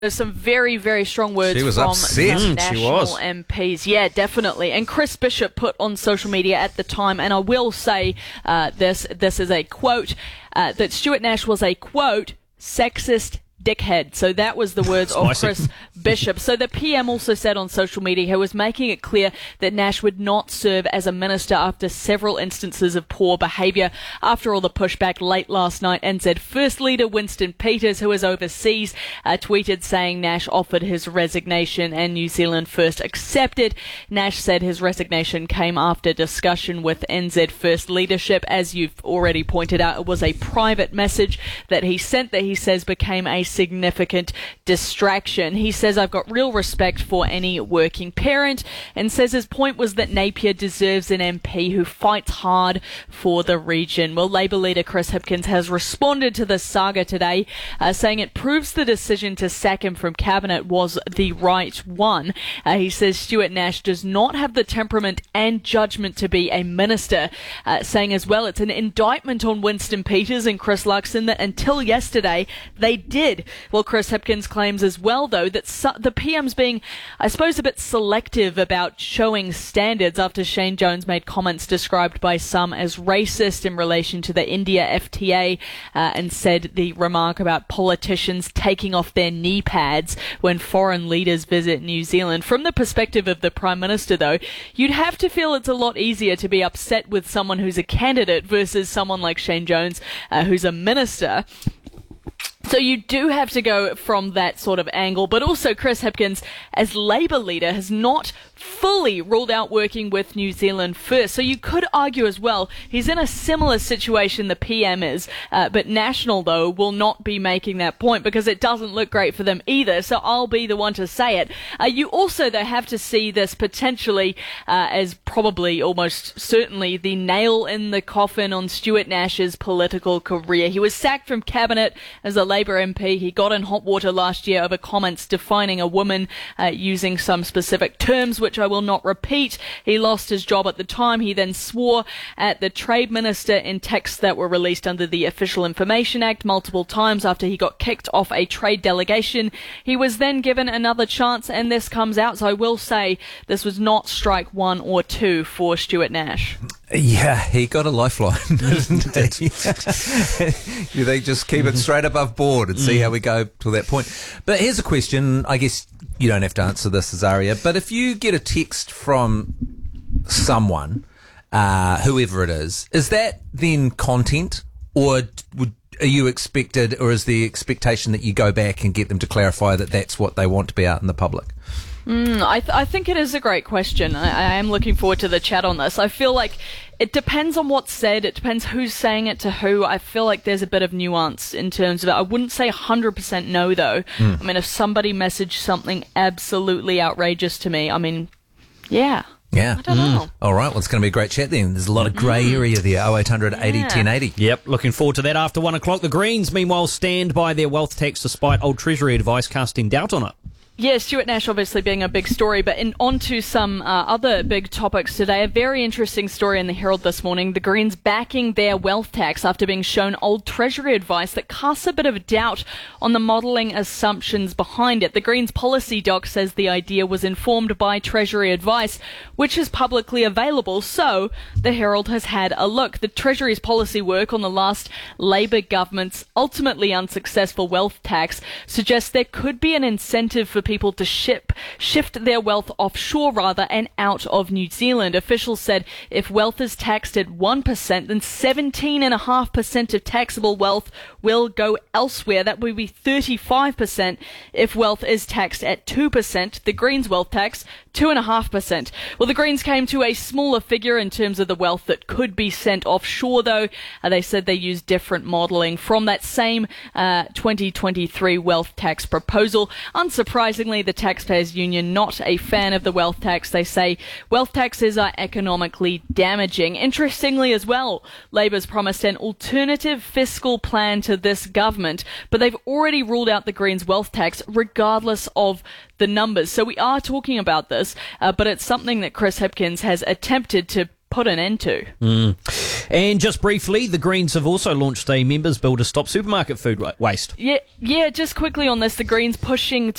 There's some very, very strong words She was from upset. some She national was. MPs. Yeah, definitely. And Chris Bishop put on social media at the time, and I will say this is a quote, that Stuart Nash was a, quote, sexist dickhead. So that was the words of Chris Bishop. So the PM also said on social media he was making it clear that Nash would not serve as a minister after several instances of poor behaviour. After all the pushback late last night, NZ First Leader Winston Peters, who is overseas, tweeted saying Nash offered his resignation and New Zealand First accepted. Nash said his resignation came after discussion with NZ First leadership. As you've already pointed out, it was a private message that he sent that he says became a significant distraction. He says, I've got real respect for any working parent, and says his point was that Napier deserves an MP who fights hard for the region. Well, Labour leader Chris Hipkins has responded to this saga today, saying it proves the decision to sack him from cabinet was the right one. He says Stuart Nash does not have the temperament and judgment to be a minister, saying as well it's an indictment on Winston Peters and Chris Luxon that until yesterday they did. Well, Chris Hipkins claims as well, though, that the PM's being, I suppose, a bit selective about showing standards after Shane Jones made comments described by some as racist in relation to the India FTA, and said the remark about politicians taking off their knee pads when foreign leaders visit New Zealand. From the perspective of the Prime Minister, though, you'd have to feel it's a lot easier to be upset with someone who's a candidate versus someone like Shane Jones, who's a minister. So you do have to go from that sort of angle, but also Chris Hipkins, as Labour leader, has not fully ruled out working with New Zealand First. So you could argue as well, he's in a similar situation the PM is, but National, though, will not be making that point because it doesn't look great for them either, so I'll be the one to say it. You also, though, have to see this potentially as probably, almost certainly, the nail in the coffin on Stuart Nash's political career. He was sacked from cabinet as a Labour MP. He got in hot water last year over comments defining a woman using some specific terms, which I will not repeat. He lost his job at the time. He then swore at the Trade Minister in texts that were released under the Official Information Act multiple times after he got kicked off a trade delegation. He was then given another chance, and this comes out. So I will say this was not strike one or two for Stuart Nash. Yeah, he got a lifeline, didn't he? They just keep it straight above board and see how we go to that point. But here's a question. I guess you don't have to answer this, Azaria, but if you get a text from someone, whoever it is that then content, or are you expected, or is the expectation that you go back and get them to clarify that that's what they want to be out in the public? I think it is a great question. I am looking forward to the chat on this. I feel like it depends on what's said. It depends who's saying it to who. I feel like there's a bit of nuance in terms of it. I wouldn't say 100% no, though. I mean, if somebody messaged something absolutely outrageous to me, I mean, yeah. Yeah. I don't know. All right. Well, it's going to be a great chat then. There's a lot of grey area there. 0800 80 1080. Yep, looking forward to that after 1 o'clock. The Greens, meanwhile, stand by their wealth tax despite old Treasury advice casting doubt on it. Yeah, Stuart Nash obviously being a big story, but on to some other big topics today. A very interesting story in the Herald this morning. The Greens backing their wealth tax after being shown old Treasury advice that casts a bit of doubt on the modelling assumptions behind it. The Greens policy doc says the idea was informed by Treasury advice, which is publicly available, so the Herald has had a look. The Treasury's policy work on the last Labour government's ultimately unsuccessful wealth tax suggests there could be an incentive for people to shift their wealth offshore rather and out of New Zealand. Officials said if wealth is taxed at 1%, then 17.5% of taxable wealth will go elsewhere. That would be 35% if wealth is taxed at 2%. The Greens' wealth tax, 2.5%. Well, the Greens came to a smaller figure in terms of the wealth that could be sent offshore, though. They said they used different modelling from that same 2023 wealth tax proposal. Unsurprisingly, the Taxpayers Union not a fan of the wealth tax. They say wealth taxes are economically damaging. Interestingly as well, Labour's promised an alternative fiscal plan to this government, but they've already ruled out the Greens' wealth tax regardless of the numbers. So we are talking about this, but it's something that Chris Hipkins has attempted to put an end to. And just briefly, the Greens have also launched a members bill to stop supermarket food waste. Yeah, just quickly on this, the Greens pushing